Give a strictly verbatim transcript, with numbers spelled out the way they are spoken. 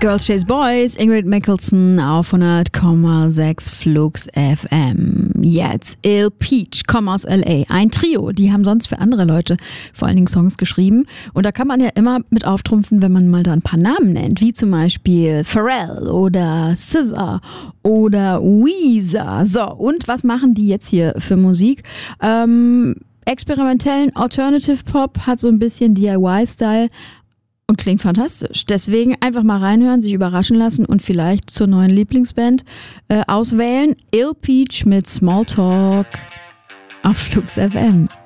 Girls Chase Boys, Ingrid Michaelson auf hundert Komma sechs Flux F M. Jetzt Il Peach, komm aus L A. Ein Trio, die haben sonst für andere Leute vor allen Dingen Songs geschrieben. Und da kann man ja immer mit auftrumpfen, wenn man mal da ein paar Namen nennt, wie zum Beispiel Pharrell oder S Z A oder Weezer. So, und was machen die jetzt hier für Musik? Ähm, experimentellen Alternative Pop, hat so ein bisschen D I Y-Style. Und klingt fantastisch. Deswegen einfach mal reinhören, sich überraschen lassen und vielleicht zur neuen Lieblingsband äh, auswählen. Il Peach mit Small Talk auf Flux F M.